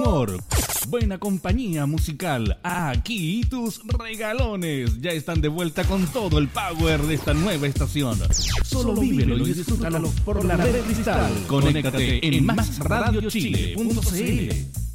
humor, buena compañía musical. Aquí tus regalones ya están de vuelta con todo el power de esta nueva estación. Solo vívelo y disfrútalo por la red Cristal. Conéctate en másradiochile.cl.